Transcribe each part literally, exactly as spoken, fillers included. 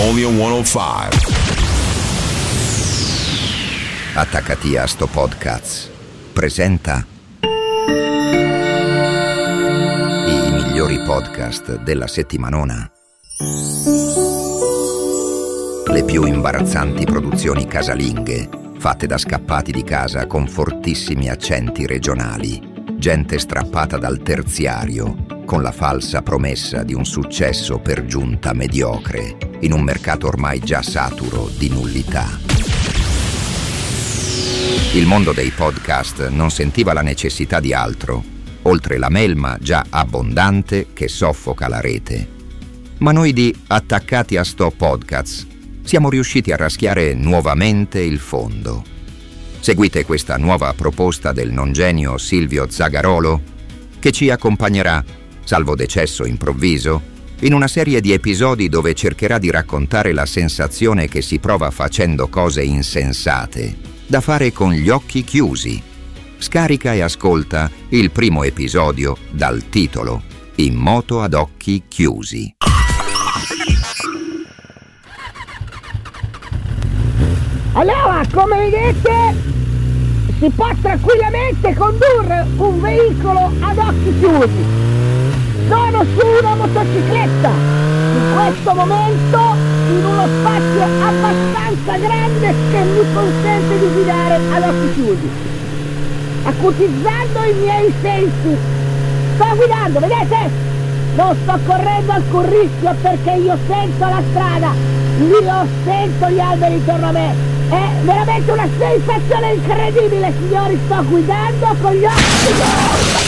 only on centocinque. Attaccati a sto podcast presenta i migliori podcast della settimanona. Le più imbarazzanti produzioni casalinghe fatte da scappati di casa con fortissimi accenti regionali, gente strappata dal terziario con la falsa promessa di un successo per giunta mediocre in un mercato ormai già saturo di nullità. Il mondo dei podcast non sentiva la necessità di altro, oltre la melma già abbondante che soffoca la rete. Ma noi di Attaccati a sto podcast siamo riusciti a raschiare nuovamente il fondo. Seguite questa nuova proposta del nongenio Silvio Zagarolo, che ci accompagnerà, salvo decesso improvviso, in una serie di episodi dove cercherà di raccontare la sensazione che si prova facendo cose insensate, da fare con gli occhi chiusi. Scarica e ascolta il primo episodio dal titolo In moto ad occhi chiusi. Allora, come vedete, si può tranquillamente condurre un veicolo ad occhi chiusi. Sono su una motocicletta, in questo momento in uno spazio abbastanza grande che mi consente di guidare ad occhi chiusi, acutizzando i miei sensi. Sto guidando, vedete? Non sto correndo alcun rischio perché io sento la strada, io sento gli alberi intorno a me. È veramente una sensazione incredibile, signori, sto guidando con gli occhi chiusi.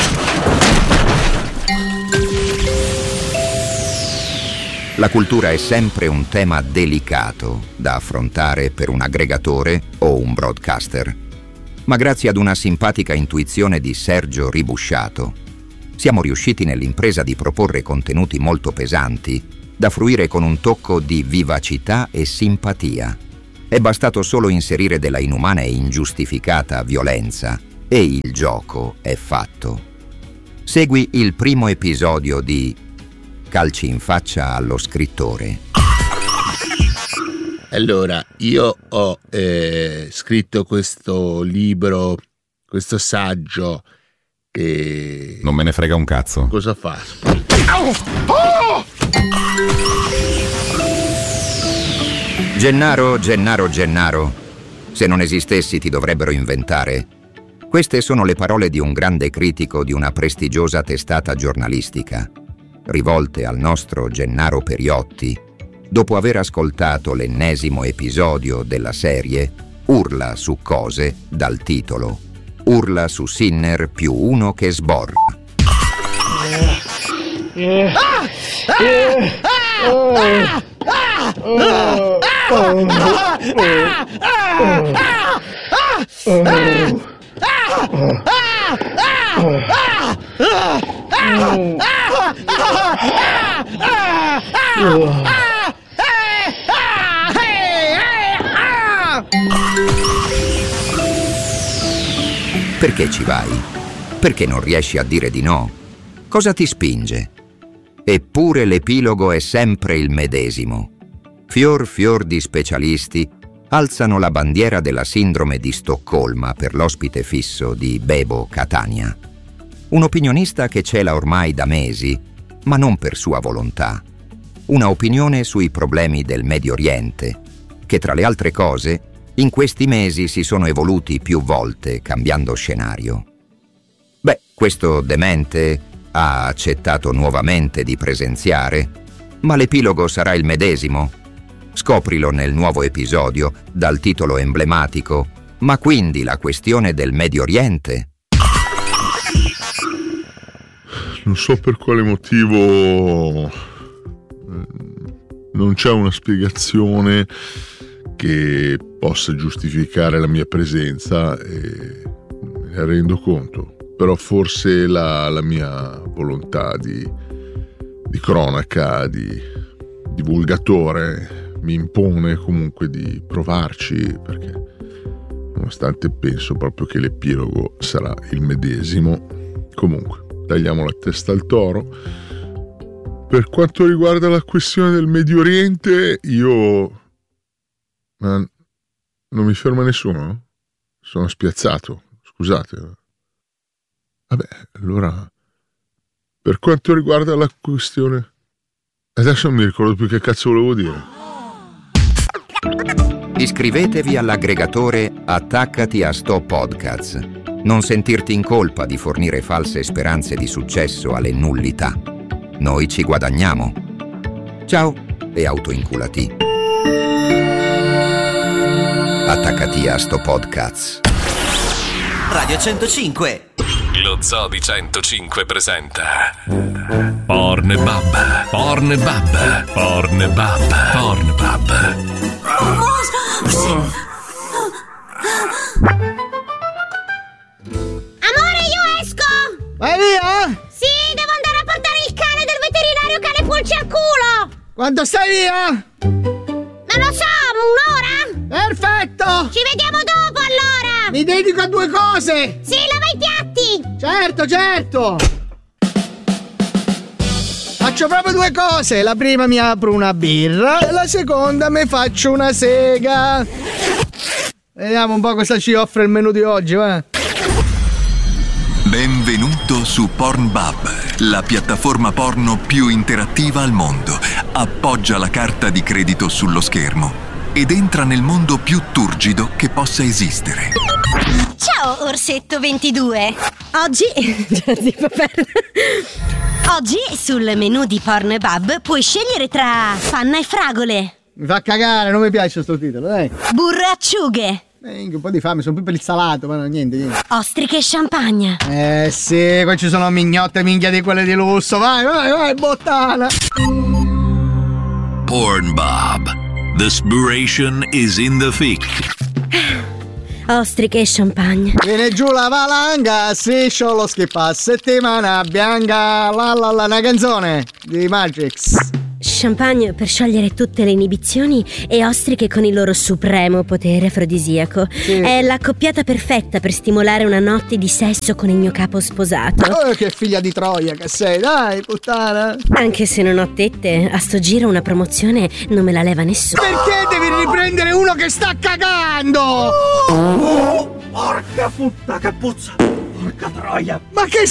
La cultura è sempre un tema delicato da affrontare per un aggregatore o un broadcaster. Ma grazie ad una simpatica intuizione di Sergio Ribusciato, siamo riusciti nell'impresa di proporre contenuti molto pesanti, da fruire con un tocco di vivacità e simpatia. È bastato solo inserire della inumana e ingiustificata violenza e il gioco è fatto. Segui il primo episodio di Calci in faccia allo scrittore. Allora, io ho eh, scritto questo libro, questo saggio che... Non me ne frega un cazzo. Cosa fa? Oh! Gennaro, Gennaro, Gennaro, se non esistessi ti dovrebbero inventare. Queste sono le parole di un grande critico di una prestigiosa testata giornalistica, rivolte al nostro Gennaro Periotti, dopo aver ascoltato l'ennesimo episodio della serie Urla su cose dal titolo Urla su Sinner più uno che sborra. Perché ci vai? Perché non riesci a dire di no? Cosa ti spinge? Eppure l'epilogo è sempre il medesimo. Fior fior di specialisti alzano la bandiera della sindrome di Stoccolma per l'ospite fisso di Bebo Catania. Un opinionista che cela ormai da mesi, ma non per sua volontà. Una opinione sui problemi del Medio Oriente, che tra le altre cose in questi mesi si sono evoluti più volte cambiando scenario. Beh, questo demente ha accettato nuovamente di presenziare, ma l'epilogo sarà il medesimo. Scoprilo nel nuovo episodio dal titolo emblematico Ma quindi la questione del Medio Oriente? Non so per quale motivo non c'è una spiegazione che possa giustificare la mia presenza e me ne rendo conto, però forse la, la mia volontà di, di cronaca, di divulgatore mi impone comunque di provarci, perché nonostante penso proprio che l'epilogo sarà il medesimo, comunque tagliamo la testa al toro. Per quanto riguarda la questione del Medio Oriente, io... Ma non mi ferma nessuno? Sono spiazzato, scusate. Vabbè, allora... Per quanto riguarda la questione... Adesso non mi ricordo più che cazzo volevo dire. Iscrivetevi all'aggregatore Attaccati a Sto Podcast. Non sentirti in colpa di fornire false speranze di successo alle nullità. Noi ci guadagniamo. Ciao e autoinculati. Attaccati a Sto Podcast. Radio centocinque. Lo Zoo di centocinque presenta Pornbub, Pornbub, Pornbub, Pornbub. Amore, io esco! Vai via? Sì, devo andare a portare il cane del veterinario cane pulci al culo! Quando stai via? Non lo so, un'ora? Perfetto! Ci vediamo dopo allora! Mi dedico a due cose! Sì, lava i piatti! Certo, certo! Faccio proprio due cose. La prima mi apro una birra e la seconda mi faccio una sega. Vediamo un po' cosa ci offre il menù di oggi, va? Benvenuto su Pornbub, la piattaforma porno più interattiva al mondo. Appoggia la carta di credito sullo schermo ed entra nel mondo più turgido che possa esistere. Ciao, Orsetto ventidue! Oggi... Oggi sul menù di Pornbub puoi scegliere tra panna e fragole, Mi fa cagare, non mi piace sto titolo, dai. burro e acciughe, Eh, un po' di fame, sono più per il salato, ma no, niente, niente. ostriche e champagne. Eh sì, qua ci sono mignotte minchia di quelle di lusso. Vai, vai, vai, bottana. Pornbub. The spiration is in the thick. Ostriche e champagne. Viene giù la valanga, striscio lo schippa, settimana bianca, la la la, una canzone di Matrix. Champagne per sciogliere tutte le inibizioni e ostriche con il loro supremo potere afrodisiaco. Sì. È l'accoppiata perfetta per stimolare una notte di sesso con il mio capo sposato. Oh, che figlia di Troia che sei, dai, puttana. Anche se non ho tette, a sto giro una promozione non me la leva nessuno. Perché devi riprendere uno che sta cagando? Oh, porca puttana che puzza! Porca troia! Ma che